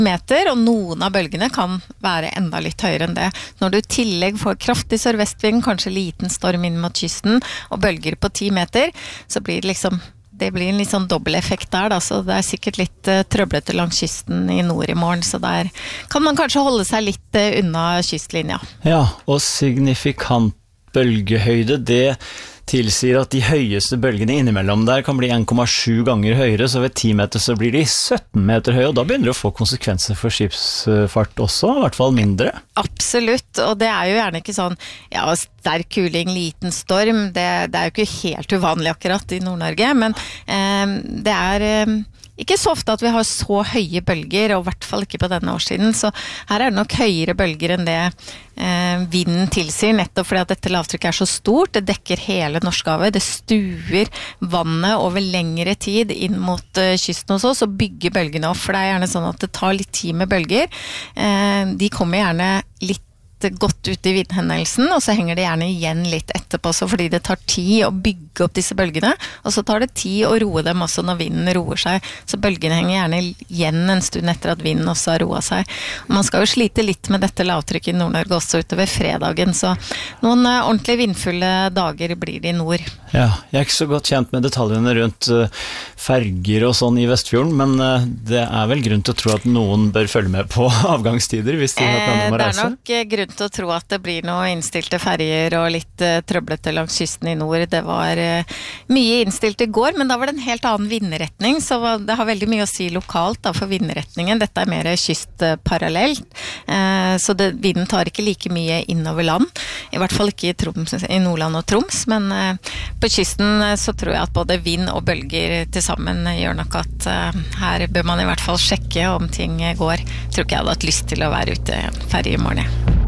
meter, og noen av bølgene kan være enda litt høyere enn det. Når du I tillegg får kraftig sørvestvind, kanskje liten storm inn mot kysten, og bølger på 10 meter, så blir det blir en litt sånn dobbeleffekt der, da, så det sikkert litt trøblete langs kysten I nord I morgen, så der kan man kanskje holde seg litt unna kystlinja. Ja, og signifikant bølgehøyde, det tilsier at de høyeste bølgene innimellom der kan bli 1,7 ganger høyere, så ved 10 meter så blir de 17 meter høye, og da begynner det å få konsekvenser for skipsfart også, I hvert fall mindre. Absolutt, og det jo gjerne ikke sånn, ja, sterk kuling, liten storm, det jo ikke helt uvanlig akkurat I Nord-Norge, men det ikke så ofte at vi har så høye bølger, og I hvert fall ikke på denne årssiden, så her det nok høyere bølger enn det vinden tilsier, nettopp fordi at dette lavtrykket så stort, det dekker hele Norskehavet, det stuer vannet over lengre tid inn mot kysten hos oss, og bygger bølgene opp, for det gjerne sånn at det tar litt tid med bølger. De kommer gjerne litt godt ut I vindhendelsen, og så henger det gjerne igjen litt etterpå, så fordi det tar tid å bygge opp disse bølgene, og så tar det tid å roe dem også når vinden roer seg, så bølgene henger gjerne igjen en stund etter at vinden også har roet seg. Og man skal jo slite litt med dette lavtrykket I Nord-Norge også utover fredagen, så noen ordentlig vindfulle dager blir det I nord. Ja, jeg ikke så godt kjent med detaljene rundt ferger og sånn I Vestfjorden, men det vel grunn til å tro at noen bør følge med på avgangstider hvis de har planer om å reise. Det nok grunn til å tro at det blir noe innstilte ferger og litt trøblete langs kysten I nord. Det var mye innstilt I går, men da var det en helt annen vindretning, så det har veldig mye å si lokalt da, for vindretningen. Dette mer kystparallelt, så vinden tar ikke like mye innover land, I hvert fall ikke I Nordland og Troms, men på kysten så tror jeg at både vind og bølger til sammen gjør nok at her bør man I hvert fall sjekke om ting går. Jeg tror ikke jeg hadde hatt lyst til å være ute I en ferge I morgen.